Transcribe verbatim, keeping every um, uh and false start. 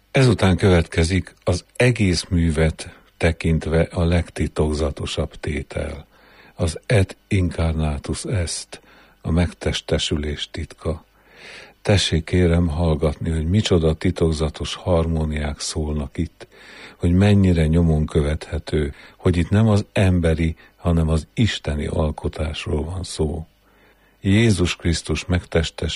Ezután következik az egész művet tekintve a legtitokzatosabb tétel, az et incarnatus est, a megtestesülés titka. Tessék kérem hallgatni, hogy micsoda titokzatos harmóniák szólnak itt, hogy mennyire nyomon követhető, hogy itt nem az emberi, hanem az isteni alkotásról van szó. Jézus Krisztus megtestesült